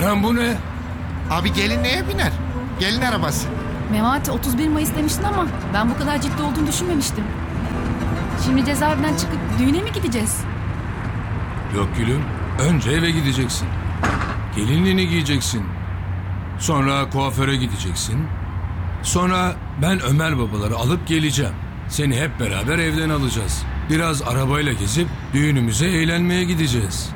Ayhan bu ne? Abi gelin neye biner? Gelin arabası. Memati 31 Mayıs demiştin ama ben bu kadar ciddi olduğunu düşünmemiştim. Şimdi cezaevinden çıkıp düğüne mi gideceğiz? Yok gülüm. Önce eve gideceksin. Gelinliğini giyeceksin. Sonra kuaföre gideceksin. Sonra ben Ömer babaları alıp geleceğim. Seni hep beraber evden alacağız. Biraz arabayla gezip düğünümüze eğlenmeye gideceğiz.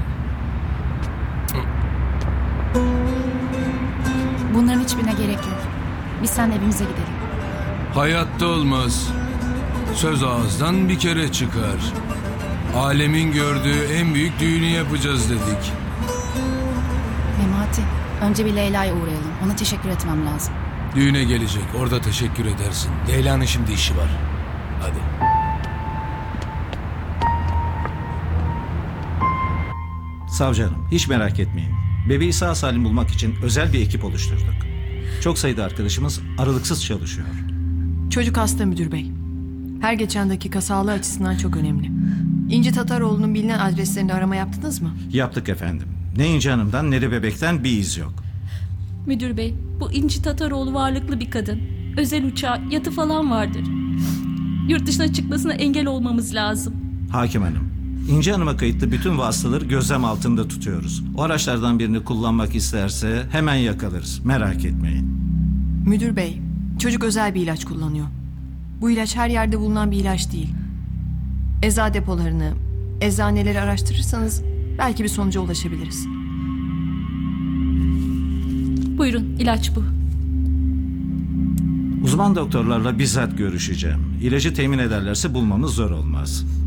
Bunların hiçbirine gerek yok. Biz seninle evimize gidelim. Hayatta olmaz. Söz ağızdan bir kere çıkar. Alemin gördüğü en büyük düğünü yapacağız dedik. Memati, önce bir Leyla'ya uğrayalım. Ona teşekkür etmem lazım. Düğüne gelecek. Orada teşekkür edersin. Leyla'nın şimdi işi var. Hadi. Savcı hanım, hiç merak etmeyin. Bebeği sağ salim bulmak için özel bir ekip oluşturduk. Çok sayıda arkadaşımız aralıksız çalışıyor. Çocuk hasta müdür bey. Her geçen dakika sağlığı açısından çok önemli. İnci Tataroğlu'nun bilinen adreslerinde arama yaptınız mı? Yaptık efendim. Ne İnci Hanım'dan ne de bebekten bir iz yok. Müdür bey, bu İnci Tataroğlu varlıklı bir kadın. Özel uçağı, yatı falan vardır. Yurt dışına çıkmasına engel olmamız lazım. Hakim hanım, İnci Hanım'a kayıtlı bütün vasıtaları gözlem altında tutuyoruz. O araçlardan birini kullanmak isterse hemen yakalarız. Merak etmeyin. Müdür bey, çocuk özel bir ilaç kullanıyor. Bu ilaç her yerde bulunan bir ilaç değil. Eczacı depolarını, eczaneleri araştırırsanız belki bir sonuca ulaşabiliriz. Buyurun, ilaç bu. Uzman doktorlarla bizzat görüşeceğim. İlacı temin ederlerse bulmamız zor olmaz.